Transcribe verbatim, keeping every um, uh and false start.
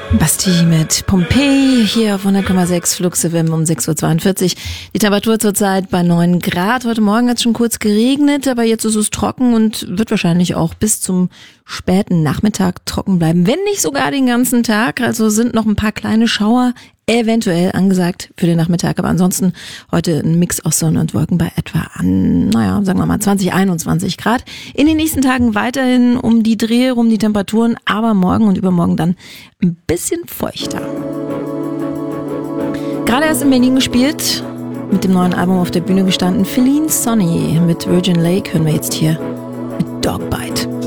Basti mit Pompeii hier auf hundert Komma sechs Flux F M um sechs Uhr zweiundvierzig. Die Temperatur zurzeit bei neun Grad. Heute Morgen hat es schon kurz geregnet, aber jetzt ist es trocken und wird wahrscheinlich auch bis zum späten Nachmittag trocken bleiben, wenn nicht sogar den ganzen Tag. Also sind noch ein paar kleine Schauer eventuell angesagt für den Nachmittag, aber ansonsten heute ein Mix aus Sonne und Wolken bei etwa an, naja, sagen wir mal zwanzig, einundzwanzig Grad. In den nächsten Tagen weiterhin um die Dreh rum die Temperaturen, aber morgen und übermorgen dann ein bisschen feuchter. Gerade erst in Berlin gespielt, mit dem neuen Album auf der Bühne gestanden, Feline Sonny mit Virgin Lake hören wir jetzt hier mit Dogbite.